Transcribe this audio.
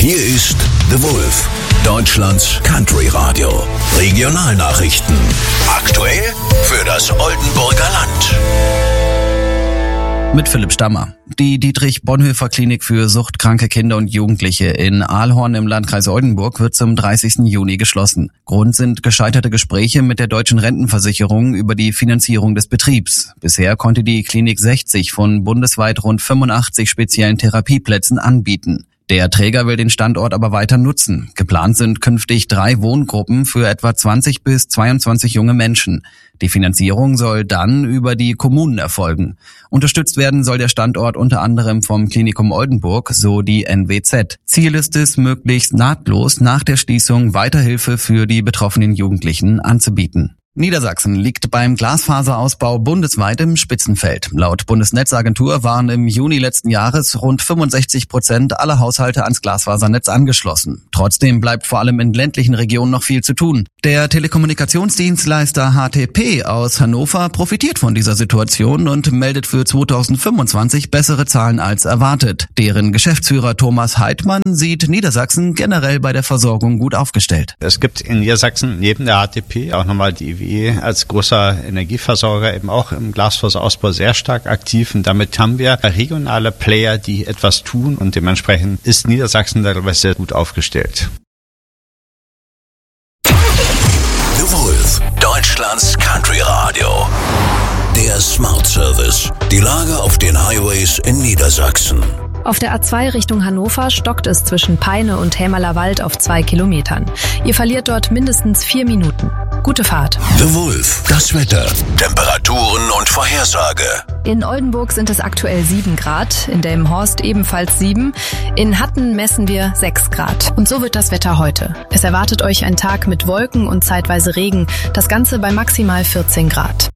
Hier ist The Wolf, Deutschlands Country Radio. Regionalnachrichten. Aktuell für das Oldenburger Land. Mit Philipp Stammer. Die Dietrich-Bonhoeffer-Klinik für suchtkranke Kinder und Jugendliche in Ahlhorn im Landkreis Oldenburg wird zum 30. Juni geschlossen. Grund sind gescheiterte Gespräche mit der Deutschen Rentenversicherung über die Finanzierung des Betriebs. Bisher konnte die Klinik 60 von bundesweit rund 85 speziellen Therapieplätzen anbieten. Der Träger will den Standort aber weiter nutzen. Geplant sind künftig 3 Wohngruppen für etwa 20 bis 22 junge Menschen. Die Finanzierung soll dann über die Kommunen erfolgen. Unterstützt werden soll der Standort unter anderem vom Klinikum Oldenburg, so die NWZ. Ziel ist es, möglichst nahtlos nach der Schließung Weiterhilfe für die betroffenen Jugendlichen anzubieten. Niedersachsen liegt beim Glasfaserausbau bundesweit im Spitzenfeld. Laut Bundesnetzagentur waren im Juni letzten Jahres rund 65% aller Haushalte ans Glasfasernetz angeschlossen. Trotzdem bleibt vor allem in ländlichen Regionen noch viel zu tun. Der Telekommunikationsdienstleister HTP aus Hannover profitiert von dieser Situation und meldet für 2025 bessere Zahlen als erwartet. Deren Geschäftsführer Thomas Heidmann sieht Niedersachsen generell bei der Versorgung gut aufgestellt. Es gibt in Niedersachsen neben der HTP auch nochmal die EWE als großer Energieversorger eben auch im Glasfaserausbau sehr stark aktiv. Und damit haben wir regionale Player, die etwas tun, und dementsprechend ist Niedersachsen darüber sehr gut aufgestellt. The Wolf, Deutschlands Country Radio. Der Smart Service. Die Lage auf den Highways in Niedersachsen. Auf der A2 Richtung Hannover stockt es zwischen Peine und Hämerler Wald auf 2 Kilometern. Ihr verliert dort mindestens 4 Minuten. Gute Fahrt. The Wolf, das Wetter, Temperaturen und Vorhersage. In Oldenburg sind es aktuell 7 Grad, in Delmenhorst ebenfalls 7, in Hatten messen wir 6 Grad. Und so wird das Wetter heute. Es erwartet euch ein Tag mit Wolken und zeitweise Regen, das Ganze bei maximal 14 Grad.